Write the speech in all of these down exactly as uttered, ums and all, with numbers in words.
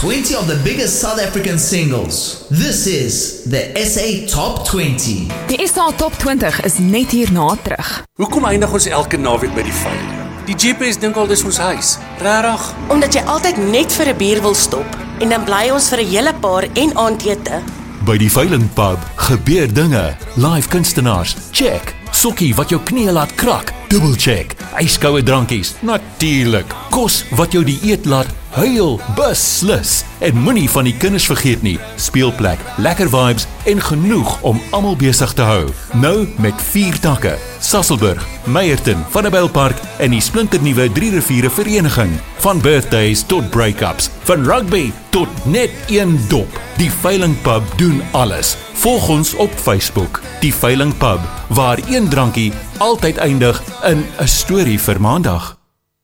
twenty of the biggest South African singles. This is the S A Top twenty. Die S A Top twintig is net hierna terug. Hoekom eindig ons elke naweek by die vuil? Die G P S dink al dis ons huis. Regtig? Omdat jy altyd net vir 'n bier wil stop en dan bly ons vir 'n hele paar en aandete. By die Veiling Pub gebeur dinge. Live kunstenaars, check. Sokkie wat jou knie laat krak, double check. Yskoue drankies, natuurlik. Kos wat jou die eet laat huil, beslis. En moenie van die kinders vergeet nie. Speelplek, lekker vibes en genoeg om almal besig te hou. Nou met vier takke. Sasolburg, Meyerton, Vanderbijlpark en die splinternuwe Drie Riviere Vereniging. Van birthdays tot break-ups, van rugby tot net een dop. Die Veiling Pub doen alles. Volg ons op Facebook, Die Veiling Pub, waar een drankie altyd eindig in 'n storie vir maandag.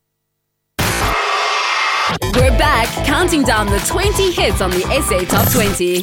We're back, counting down the twenty hits on the S A Top twenty.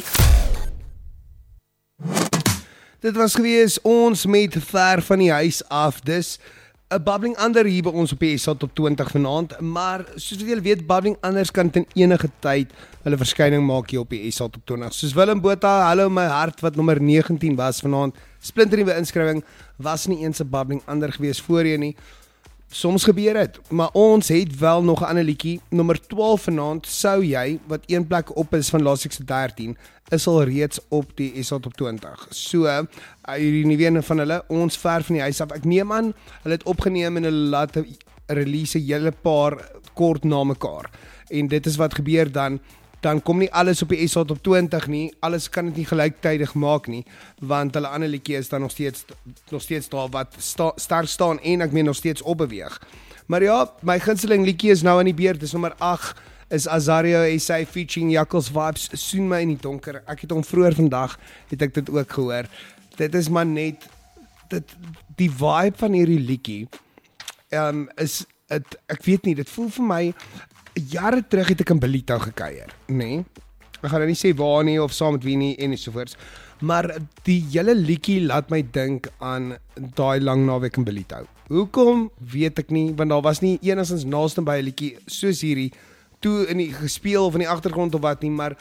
Dit was gewees ons met ver van die huis af, dis 'n Bubbling Under hier by ons op die S A Top twintig vanaand, maar soos wat julle weet, Bubbling Unders kan ten enige tyd hulle verskyning maak hier op die S A Top twintig. Soos Willem Botha, hallo my hart wat nommer negentien was vanaand, splinternuwe inskrywing, was nie eens 'n Bubbling Under gewees voorheen nie. Soms gebeur dit, maar ons het wel nog 'n ander liedjie, nommer twaalf vanaand, Sou Jy, wat een plek op is van laasweek se dertien, is al reeds op die S A Top twintig. So, uh, hierdie nuwe een van hulle, ons ver van die huis af, ek neem aan, hulle het opgeneem en hulle laat 'n release 'n hele paar kort na mekaar. En dit is wat gebeur dan, dan kom nie alles op die S A Top twintig nie, alles kan dit nie gelyktydig maak nie, want hulle ander liedjie is dan nog steeds, nog steeds daar wat sta, sterk staan en ek meen nog steeds opbeweeg. Maar ja, my gunsteling liedjie is nou aan die beurt, dis nommer agt, is Azario S A featuring Jackals Vibes, Soen My in die donker. Ek het hom vroeër vandag, het ek dit ook gehoor. Dit is maar net, dit, die vibe van hierdie liedjie, um, is, het, ek weet nie, dit voel vir my, jare terug het ek in Bellito gekuier, nee, ek gaan nou nie sê waar nie, of saam met wie nie, en sovoorts, maar die hele liedjie laat my dink aan daai lang naweek in Bellito. Hoekom, weet ek nie, want daar was nie enigstens naaste by 'n liedjie soos hierdie, toe in die gespeel of in die agtergrond of wat nie, maar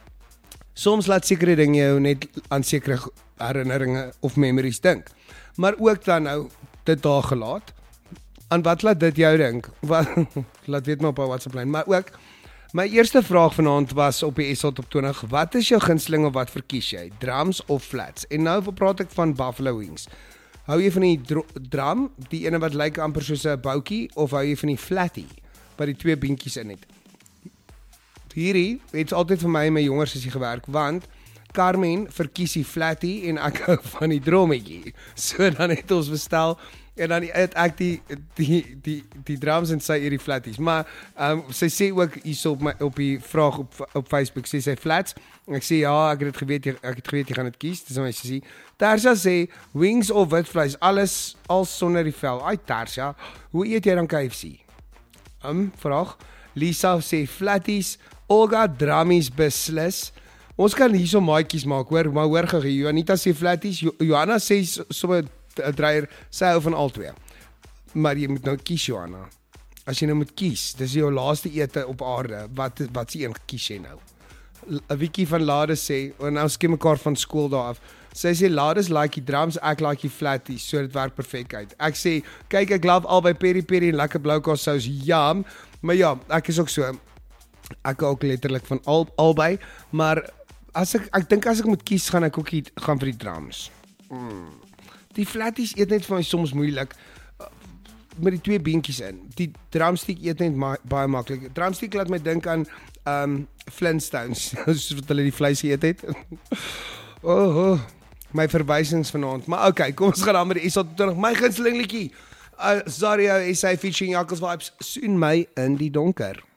soms laat sekere dinge jou net aan sekere herinneringe of memories dink. Maar ook dan nou, dit daar gelaat, aan wat laat dit jou dink? Wat, laat weet my op WhatsApp lyn, maar ook, my eerste vraag vanaand was op die S A Top twintig, wat is jou gunsteling of wat verkies jy? Drums of flats? En nou praat ek van Buffalo Wings. Hou jy van die drum, die ene wat lyk amper soos 'n boutjie, of hou jy van die flatty, wat die twee beentjies in het? Hierdie het altyd vir my en my jonger sussie gewerk, want Carmen verkies die flatty en ek hou van die drommetjie. So dan het ons bestel en dan het ek die die die die drums en sy hierdie flatties. Maar um, sy sê ook hierso op my op die vraag op op Facebook, sê sy flats. En ek sê ja, ek het dit geweet, ek het geweet jy gaan dit kies. Dis my sussie. Tarsha sê wings of wit vleis, alles al sonder die vel. Ai Tarsha, hoe eet jy dan K F C? Um, vraag. Lisa sê flatties. Olga Dramies beslis. Ons kan hierso maatjies maak, hoor, maar hoor gou, Juanita sê flatties, jo Johanna sê sommer 'n dreier, sy hou van al twee. Maar jy moet nou kies, Johanna. As jy nou moet kies, dis jou laaste ete op aarde, wat wat se een kies jy nou? 'n Wiekie van Lade sê, en nou skiem mekaar van skool daar af. Sy sê Lades like die drums, ek like die flatties, so dit werk perfek uit. Ek sê, kyk ek love albei peri peri en lekker bloukaas sous, jam. Maar ja, ek is ook so. Ek ook letterlik van al, albei, maar as ek ek dink as ek moet kies, gaan ek ook die, gaan vir die drums. Mm. Die flatties eet net vir my soms moeilik met die twee beentjies in. Die drumstick eet net ma baie maklik. Drumstick laat my dink aan um, Flintstones, soos wat hulle die vleis geëet het. oh, oh, my verwysings vanaand. Maar okay, kom ons gaan dan met die S A Top twintig. My gunsteling liedjie. Uh, Zario S A featuring Jackals Vibes, Soen My in die donker.